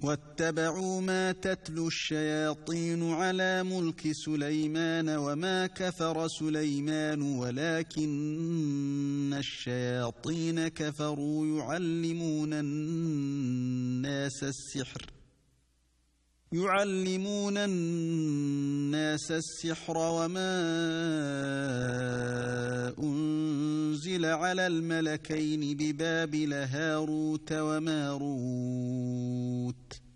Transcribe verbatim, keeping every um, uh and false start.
واتبعوا ما تتلو الشياطين على ملك سليمان وما كفر سليمان ولكن الشياطين كفروا يعلمون الناس السحر يعلمون الناس السحر وما أنزل على الملكين ببابل هاروت وماروت